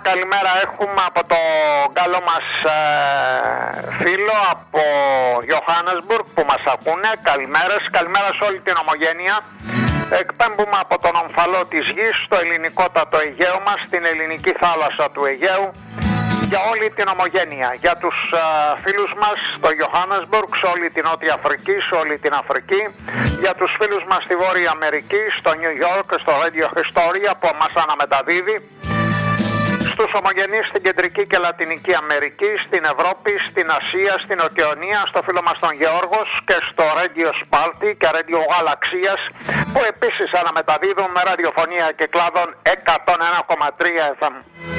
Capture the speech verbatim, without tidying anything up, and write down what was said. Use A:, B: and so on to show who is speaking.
A: καλημέρα έχουμε από το καλό μας ε, φίλο από Johannesburg που μας ακούνε. Καλημέρες, καλημέρα σε όλη την ομογένεια. Εκπέμπουμε από τον ομφαλό της γης στο ελληνικότατο Αιγαίο μας, στην ελληνική θάλασσα του Αιγαίου, για όλη την ομογένεια, για τους α, φίλους μας στο Johannesburg, σε όλη την Νότια Αφρική, σε όλη την Αφρική, για τους φίλους μας στη Βόρεια Αμερική, στο New York, στο Radio Historia που μας αναμεταδίδει, στους ομογενείς στην Κεντρική και Λατινική Αμερική, στην Ευρώπη, στην Ασία, στην Οκεωνία, στο φίλο μας τον Γεώργος και στο Radio Spalti και Radio Γαλαξίας που επίσης αναμεταδίδουν με ραδιοφωνία και κλάδων εκατόν ένα κόμμα τρία εφ εμ.